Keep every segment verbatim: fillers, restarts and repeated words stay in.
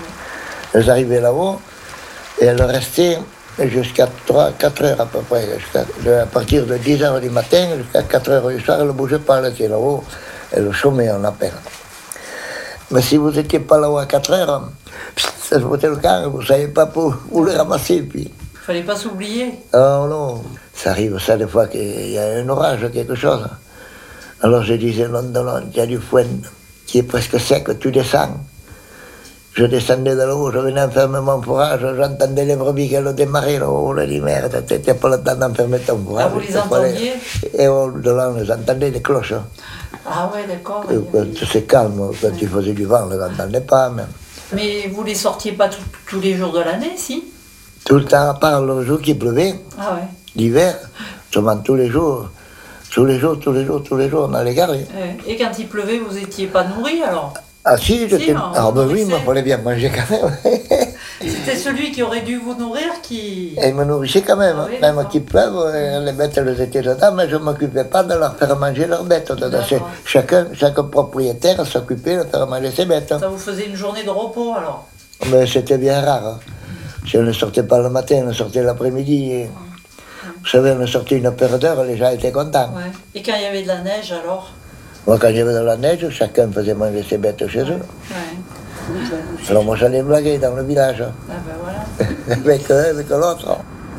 Elles arrivaient là-haut et elles restaient jusqu'à trois quatre heures à peu près. À partir de dix heures du matin jusqu'à quatre heures du soir, elles ne bougeaient pas, elles étaient là-haut. Et le chômait, on appelle. Mais si vous n'étiez pas là-haut à quatre heures, ça se foutait le camp, vous ne saviez pas pour, où le ramasser. Puis. Il ne fallait pas s'oublier. Oh non, ça arrive ça des fois qu'il y a un orage, quelque chose. Alors je disais, non, non, non, il y a du foin qui est presque sec, tu descends. Je descendais de là-haut, je venais enfermer mon fourrage, j'entendais les brebis qui allaient démarrer là-haut, je dis merde, t'as pas le temps d'enfermer ton fourrage. Ah, vous les entendiez? Et au-delà, on les entendait, des cloches. Ah ouais, d'accord. Et quand c'est calme, quand il faisait du vent, on ne les entendait pas même. Mais vous les sortiez pas tout, tous les jours de l'année, si? Tout le temps, à part le jour qui pleuvait, ah ouais. L'hiver, seulement tous les jours, tous les jours, tous les jours, tous les jours, on allait garer. Et quand il pleuvait, vous n'étiez pas nourri alors? Ah si, j'étais... Si, ah ben oui, il me fallait bien manger quand même. C'était celui qui aurait dû vous nourrir qui... Et il me nourrissait quand même, ah oui, même qu'il pleuve, les bêtes elles étaient dedans, mais je ne m'occupais pas de leur faire manger leurs bêtes. Chacun, chaque propriétaire s'occupait de faire manger ses bêtes. Ça vous faisait une journée de repos alors? Mais c'était bien rare. Hein. Si on ne sortait pas le matin, on sortait l'après-midi. Et... Vous savez, on sortait une paire d'heures, les gens étaient contents. Ouais. Et quand il y avait de la neige alors? Moi, quand j'avais de la neige, chacun faisait manger ses bêtes chez eux. Ouais. Alors moi, j'allais blaguer dans le village. Ah ben voilà. avec l'un, avec l'autre.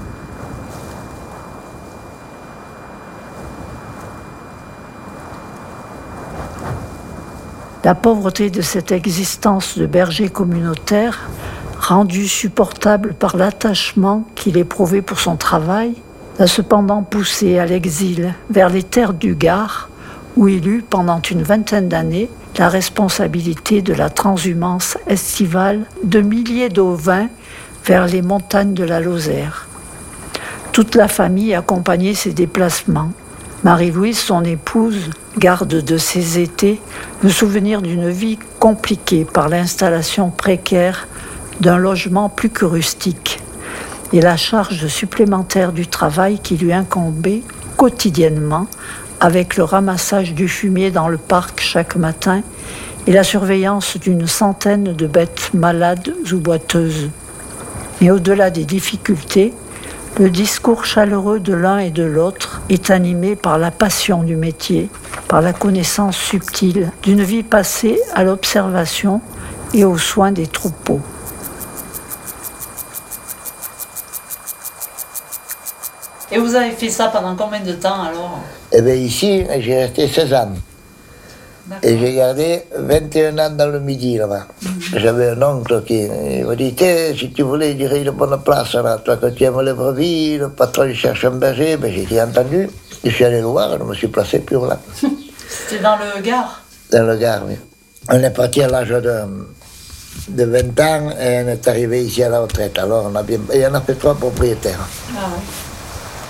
La pauvreté de cette existence de berger communautaire, rendue supportable par l'attachement qu'il éprouvait pour son travail, l'a cependant poussé à l'exil vers les terres du Gard, où il eut pendant une vingtaine d'années la responsabilité de la transhumance estivale de milliers d'ovins vers les montagnes de la Lozère. Toute la famille accompagnait ses déplacements. Marie-Louise, son épouse, garde de ses étés le souvenir d'une vie compliquée par l'installation précaire d'un logement plus que rustique et la charge supplémentaire du travail qui lui incombait quotidiennement avec le ramassage du fumier dans le parc chaque matin et la surveillance d'une centaine de bêtes malades ou boiteuses. Mais au-delà des difficultés, le discours chaleureux de l'un et de l'autre est animé par la passion du métier, par la connaissance subtile d'une vie passée à l'observation et aux soins des troupeaux. Et vous avez fait ça pendant combien de temps alors? Eh bien ici, j'ai resté seize ans. Et j'ai gardé vingt et un ans dans le Midi là-bas. Mmh. J'avais un oncle qui m'a dit, si tu voulais dire une bonne place, là, toi que tu aimes les brebis, le patron il cherche un berger, ben, j'ai dit entendu. Je suis allé le voir, je me suis placé plus là. C'était dans le Gard? Dans le Gard, oui. On est parti à l'âge de, de vingt ans et on est arrivé ici à la retraite. Alors on a bien, et on a fait trois propriétaires. Ah, oui.